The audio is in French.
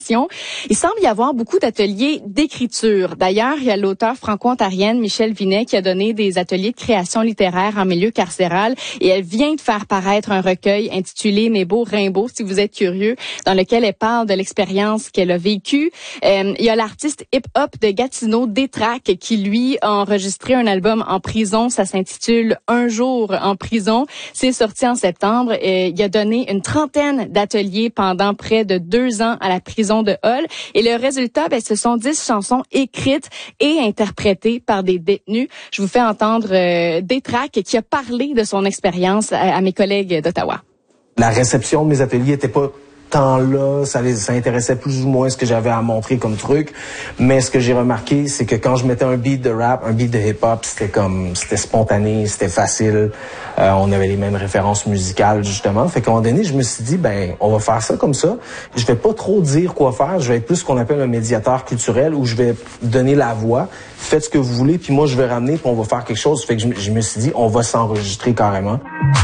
Il semble y avoir beaucoup d'ateliers d'écriture. D'ailleurs, il y a l'auteure franco-ontarienne Michèle Vinet qui a donné des ateliers de création littéraire en milieu carcéral et elle vient de faire paraître un recueil intitulé Mes beaux Rimbaud, si vous êtes curieux, dans lequel elle parle de l'expérience qu'elle a vécue. Il y a l'artiste hip-hop de Gatineau, Détrac, qui lui a enregistré un album en prison. Ça s'intitule Un jour en prison. C'est sorti en septembre. Il a donné une trentaine d'ateliers pendant près de 2 ans à la prison de Hull. Et le résultat, ce sont 10 chansons écrites et interprétées par des détenus. Je vous fais entendre Détrac qui a parlé de son expérience à mes collègues d'Ottawa. La réception de mes ateliers était pas tant là, ça intéressait plus ou moins ce que j'avais à montrer comme truc, mais ce que j'ai remarqué, c'est que quand je mettais un beat de rap, un beat de hip-hop, c'était spontané, c'était facile, on avait les mêmes références musicales justement, fait qu'à un moment donné, je me suis dit, on va faire ça comme ça, je vais pas trop dire quoi faire, je vais être plus ce qu'on appelle un médiateur culturel, où je vais donner la voix, faites ce que vous voulez, puis moi je vais ramener, puis on va faire quelque chose, fait que je me suis dit, on va s'enregistrer carrément.